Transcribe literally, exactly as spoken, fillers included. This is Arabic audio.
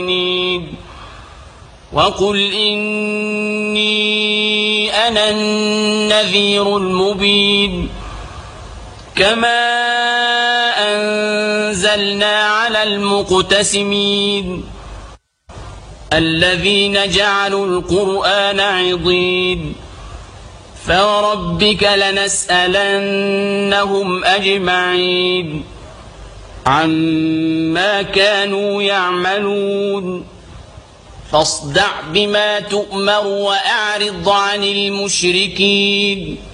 وقل إني أنا النذير المبين كما أنزلنا على المقتسمين الذين جعلوا القرآن عضين فوربك لنسألنهم أجمعين عما كانوا يعملون فاصدع بما تؤمر وأعرض عن المشركين